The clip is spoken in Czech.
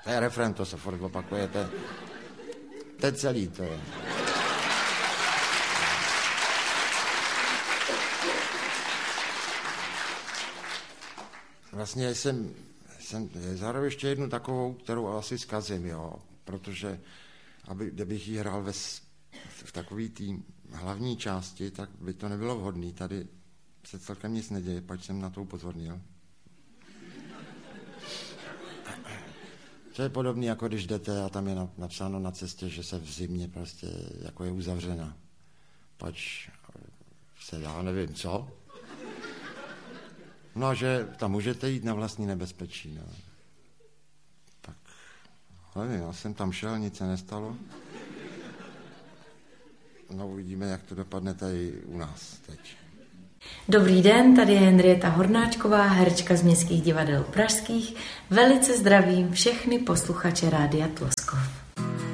To je refrén, to se furt opakuje, to je celý, to je. Vlastně jsem zahrál ještě jednu takovou, kterou asi zkazím, jo, protože kdybych ji hrál v takové té hlavní části, tak by to nebylo vhodné. Tady se celkem nic neděje, pač jsem na to upozornil. To je podobné, jako když jdete a tam je napsáno na cestě, že se v zimě prostě jako je uzavřena. Pač se já nevím co. No, že tam můžete jít na vlastní nebezpečí. No. Tak, nevím, já jsem tam šel, nic se nestalo. No, uvidíme, jak to dopadne tady u nás teď. Dobrý den, tady je Henrieta Hornáčková, herečka z Městských divadel pražských. Velice zdravím všechny posluchače Rádia Tloskov.